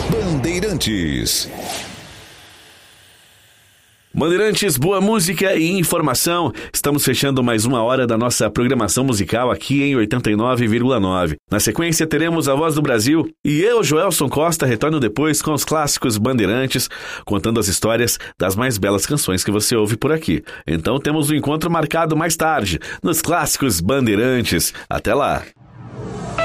Bandeirantes. Bandeirantes, boa música e informação. Estamos fechando mais uma hora da nossa programação musical aqui em 89,9. Na sequência, teremos a Voz do Brasil e eu, Joelson Costa, retorno depois com os clássicos Bandeirantes, contando as histórias das mais belas canções que você ouve por aqui. Então temos um encontro marcado mais tarde, nos clássicos Bandeirantes. Até lá!